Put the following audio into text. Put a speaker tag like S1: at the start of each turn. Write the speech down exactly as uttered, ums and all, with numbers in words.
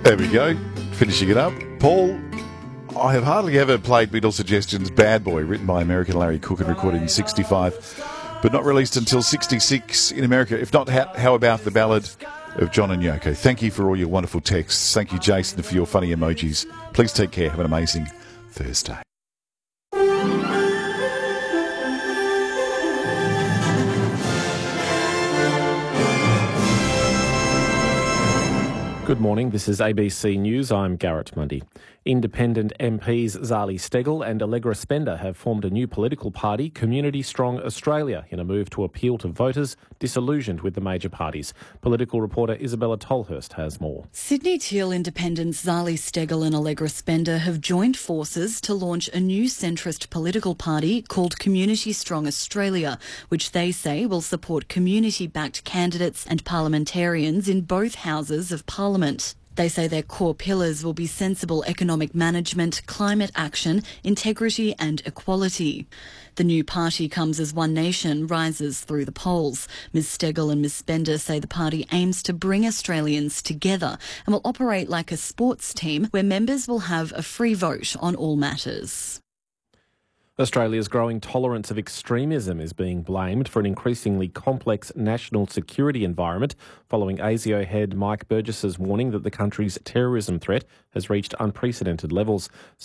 S1: There we go. Finishing it up. Paul, I have hardly ever played Beatles Suggestions' Bad Boy, written by American Larry Cook and recorded in sixty-five, but not released until sixty-six in America. If not, how, how about the ballad of John and Yoko? Thank you for all your wonderful texts. Thank you, Jason, for your funny emojis. Please take care. Have an amazing Thursday.
S2: Good morning, this is A B C News. I'm Garrett Mundy. Independent M Ps Zali Steggall and Allegra Spender have formed a new political party, Community Strong Australia, in a move to appeal to voters disillusioned with the major parties. Political reporter Isabella Tolhurst has more.
S3: Sydney Teal independents Zali Steggall and Allegra Spender have joined forces to launch a new centrist political party called Community Strong Australia, which they say will support community-backed candidates and parliamentarians in both houses of Parliament. They say their core pillars will be sensible economic management, climate action, integrity and equality. The new party comes as One Nation rises through the polls. Ms Steggall and Ms Spender say the party aims to bring Australians together and will operate like a sports team where members will have a free vote on all matters.
S2: Australia's growing tolerance of extremism is being blamed for an increasingly complex national security environment following ASIO head Mike Burgess's warning that the country's terrorism threat has reached unprecedented levels.